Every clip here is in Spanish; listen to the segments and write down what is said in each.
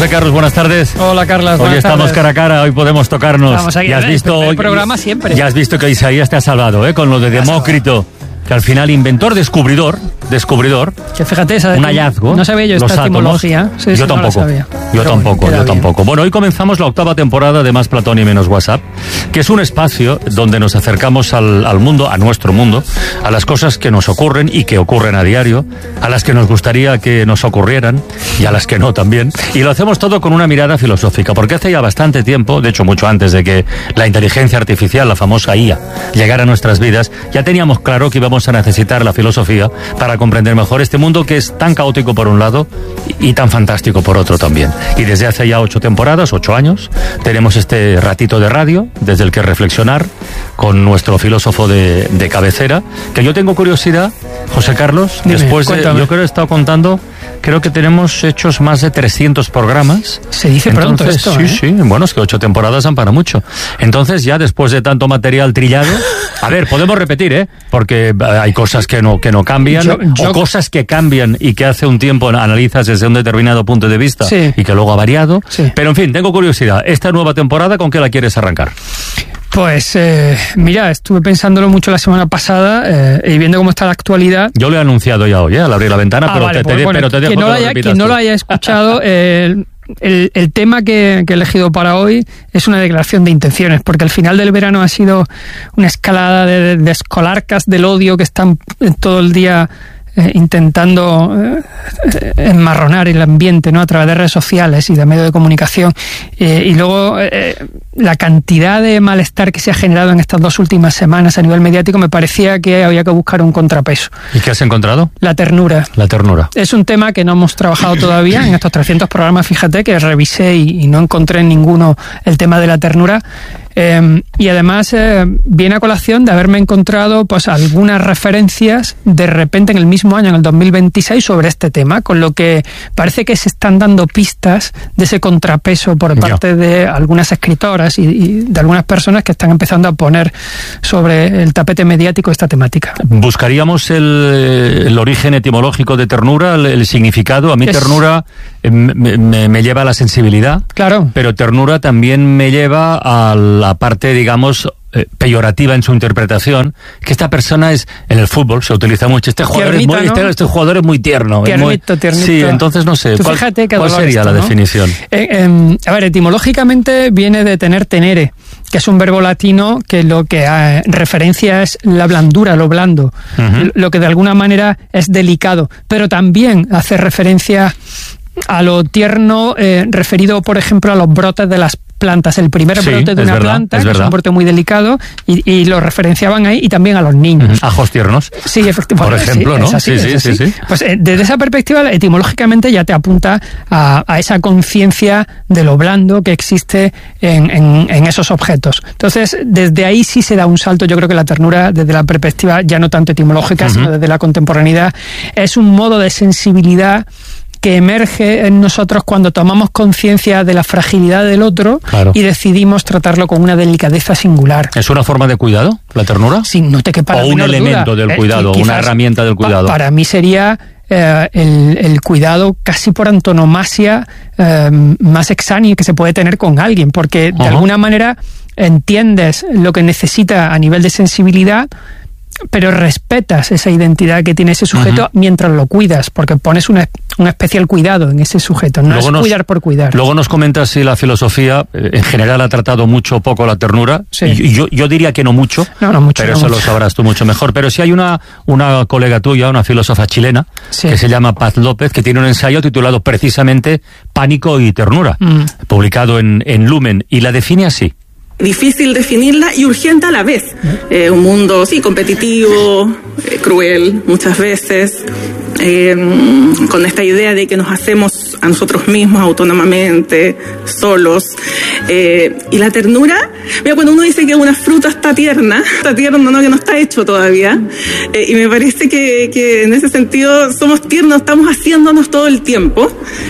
José Carlos, buenas tardes. Hola, Carlos. Hoy estamos cara a cara, hoy podemos tocarnos. Estamos aquí, ya has visto el programa siempre. Ya has visto que Isaías te ha salvado, con lo de Demócrito, que al final inventor, descubridor. Que fíjate, un hallazgo. No sabía yo esta etimología. Sí, yo tampoco. Yo tampoco. Bueno, hoy comenzamos la 8ª temporada de Más Platón y Menos WhatsApp, que es un espacio donde nos acercamos al mundo, a nuestro mundo, a las cosas que nos ocurren y que ocurren a diario, a las que nos gustaría que nos ocurrieran y a las que no también. Y lo hacemos todo con una mirada filosófica, porque hace ya bastante tiempo, de hecho mucho antes de que la inteligencia artificial, la famosa IA, llegara a nuestras vidas, ya teníamos claro que íbamos a necesitar la filosofía para comprender mejor este mundo que es tan caótico por un lado y tan fantástico por otro también. Y desde hace ya 8 temporadas, 8 años, tenemos este ratito de radio desde el que reflexionar con nuestro filósofo de cabecera, que yo tengo curiosidad, José Carlos, después de, yo creo que he estado contando, creo que tenemos hechos más de 300 programas. Se dice pronto esto, Sí, bueno, es que 8 temporadas dan para mucho. Entonces ya después de tanto material trillado, a ver, podemos repetir, porque hay cosas que no cambian, o cosas que cambian y que hace un tiempo analizas desde un determinado punto de vista, sí, y que luego ha variado. Sí. Pero en fin, tengo curiosidad, esta nueva temporada, ¿con qué la quieres arrancar? Pues mira, estuve pensándolo mucho la semana pasada y viendo cómo está la actualidad. Yo lo he anunciado ya hoy, al abrir la ventana, pero te dejo quien no lo haya escuchado, el tema que he elegido para hoy es una declaración de intenciones, porque al final del verano ha sido una escalada de escolarcas del odio que están todo el día intentando enmarronar el ambiente, ¿no?, a través de redes sociales y de medios de comunicación, y luego la cantidad de malestar que se ha generado en estas 2 últimas semanas a nivel mediático, me parecía que había que buscar un contrapeso. ¿Y qué has encontrado? La ternura. La ternura. Es un tema que no hemos trabajado todavía en estos 300 programas, fíjate que revisé y no encontré en ninguno el tema de la ternura. Y además viene a colación de haberme encontrado pues algunas referencias de repente en el mismo año, en el 2026, sobre este tema, con lo que parece que se están dando pistas de ese contrapeso por parte de algunas escritoras y de algunas personas que están empezando a poner sobre el tapete mediático esta temática. ¿Buscaríamos el origen etimológico de ternura, el significado? A mí ternura me lleva a la sensibilidad, claro, pero ternura también me lleva a la parte, digamos, peyorativa en su interpretación, que esta persona es, en el fútbol se utiliza mucho, este jugador es muy tierno. Tiernito. Sí, entonces no sé, ¿cuál sería la definición? A ver, etimológicamente viene de tener tenere, que es un verbo latino que lo que referencia es la blandura, lo blando, lo que de alguna manera es delicado, pero también hace referencia a lo tierno, referido, por ejemplo, a los brotes de las plantas. El primer brote de una planta, que es un brote muy delicado, y lo referenciaban ahí, y también a los niños. Ajos tiernos. Sí, efectivamente. Por ejemplo, ¿no? Sí. Pues desde esa perspectiva, etimológicamente ya te apunta a esa conciencia de lo blando que existe en esos objetos. Entonces, desde ahí sí se da un salto. Yo creo que la ternura, desde la perspectiva ya no tanto etimológica, sino desde la contemporaneidad, es un modo de sensibilidad que emerge en nosotros cuando tomamos conciencia de la fragilidad del otro, claro, y decidimos tratarlo con una delicadeza singular. ¿Es una forma de cuidado, la ternura? Sí, no te quepa la menor duda. O un elemento del cuidado, una herramienta del cuidado. Para mí sería el cuidado casi por antonomasia más exánime que se puede tener con alguien, porque de alguna manera entiendes lo que necesita a nivel de sensibilidad, pero respetas esa identidad que tiene ese sujeto mientras lo cuidas, porque pones un especial cuidado en ese sujeto, no es cuidar por cuidar. Luego nos comentas si la filosofía en general ha tratado mucho o poco la ternura. Sí. Y yo diría que no mucho, pero eso lo sabrás tú mucho mejor. Pero sí hay una colega tuya, una filósofa chilena, que se llama Paz López, que tiene un ensayo titulado precisamente Pánico y Ternura, publicado en Lumen, y la define así. Difícil definirla y urgente a la vez. Un mundo, competitivo, cruel muchas veces, con esta idea de que nos hacemos a nosotros mismos autónomamente, solos. Y la ternura, mira, cuando uno dice que una fruta está tierno, ¿no?, que no está hecho todavía. Y me parece que en ese sentido somos tiernos, estamos haciéndonos todo el tiempo.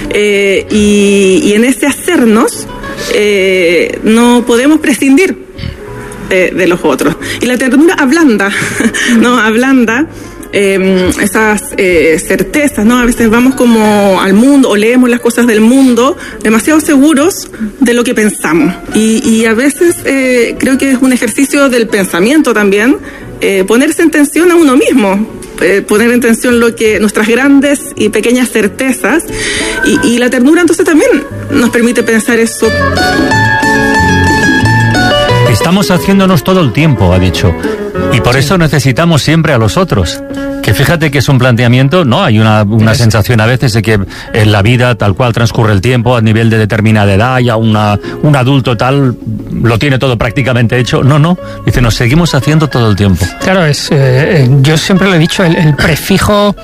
Y en ese hacernos, no podemos prescindir de los otros. Y la ternura ablanda, ¿no? Ablanda esas certezas, ¿no? A veces vamos como al mundo o leemos las cosas del mundo demasiado seguros de lo que pensamos. Y a veces creo que es un ejercicio del pensamiento también, ponerse en tensión a uno mismo, poner en tensión lo que nuestras grandes y pequeñas certezas, y la ternura entonces también nos permite pensar eso. Estamos haciéndonos todo el tiempo, ha dicho, y por eso necesitamos siempre a los otros. Que fíjate que es un planteamiento, ¿no? Hay una sensación a veces de que en la vida, tal cual transcurre el tiempo, a nivel de determinada edad, ya un adulto tal lo tiene todo prácticamente hecho. No, dice, nos seguimos haciendo todo el tiempo. Claro, yo siempre lo he dicho, el prefijo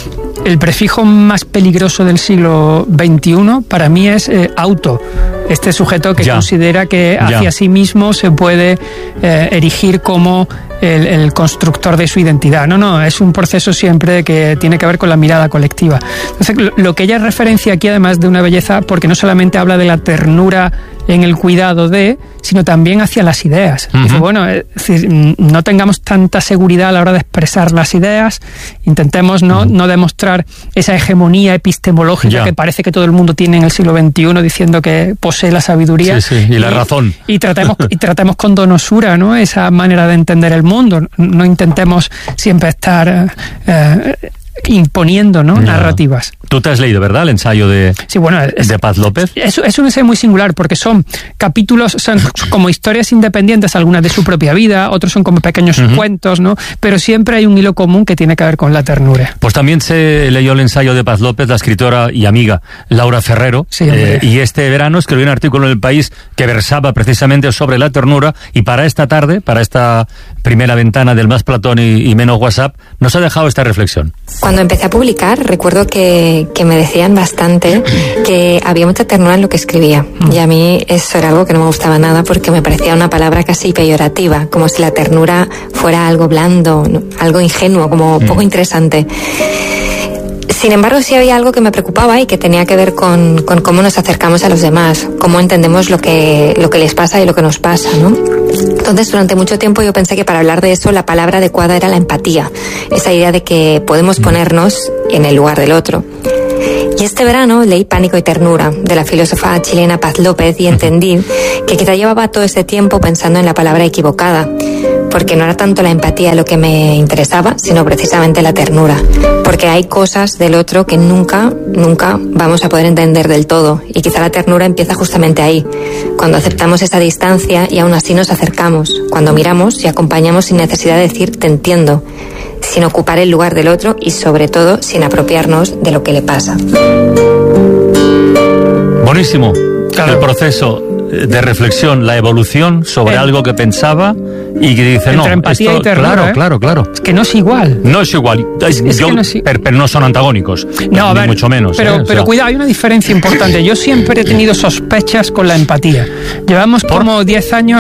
más peligroso del siglo XXI para mí es auto. Este sujeto que considera que hacia sí mismo se puede erigir como el constructor de su identidad. No, es un proceso siempre que tiene que ver con la mirada colectiva. Entonces, lo que ella referencia aquí, además de una belleza, porque no solamente habla de la ternura en el cuidado de, sino también hacia las ideas. Uh-huh. Dice, bueno, es decir, no tengamos tanta seguridad a la hora de expresar las ideas, intentemos no demostrar esa hegemonía epistemológica que parece que todo el mundo tiene en el siglo XXI, diciendo que posee la sabiduría. Sí, y la razón. Y tratemos con donosura, ¿no?, esa manera de entender el mundo. No intentemos siempre estar imponiendo, ¿no?, narrativas. Tú te has leído, ¿verdad?, el ensayo de Paz López. Es un ensayo muy singular porque son capítulos, son como historias independientes, algunas de su propia vida, otros son como pequeños cuentos, ¿no? Pero siempre hay un hilo común que tiene que ver con la ternura. Pues también se leyó el ensayo de Paz López, la escritora y amiga Laura Ferrero, y este verano escribió un artículo en El País que versaba precisamente sobre la ternura, y para esta tarde, para esta primera ventana del Más Platón y Menos WhatsApp, nos ha dejado esta reflexión. Cuando empecé a publicar, recuerdo que me decían bastante que había mucha ternura en lo que escribía. Y a mí eso era algo que no me gustaba nada porque me parecía una palabra casi peyorativa, como si la ternura fuera algo blando, algo ingenuo, como poco interesante. Sin embargo, sí había algo que me preocupaba y que tenía que ver con cómo nos acercamos a los demás, cómo entendemos lo que les pasa y lo que nos pasa, ¿no? Entonces, durante mucho tiempo yo pensé que para hablar de eso la palabra adecuada era la empatía, esa idea de que podemos ponernos en el lugar del otro. Y este verano leí Pánico y Ternura, de la filósofa chilena Paz López, y entendí que quizá llevaba todo ese tiempo pensando en la palabra equivocada, porque no era tanto la empatía lo que me interesaba, sino precisamente la ternura, porque hay cosas del otro que nunca vamos a poder entender del todo, y quizá la ternura empieza justamente ahí, cuando aceptamos esa distancia y aún así nos acercamos, cuando miramos y acompañamos sin necesidad de decir te entiendo, sin ocupar el lugar del otro y sobre todo sin apropiarnos de lo que le pasa. Buenísimo. Claro. El proceso de reflexión, la evolución sobre algo que pensaba y que dice, no, empatía esto, y ternura, claro. Es que no es igual. No es igual. Pero no son antagónicos. No, a ver, mucho menos. Pero cuidado, hay una diferencia importante. Yo siempre he tenido sospechas con la empatía. Llevamos como 10 años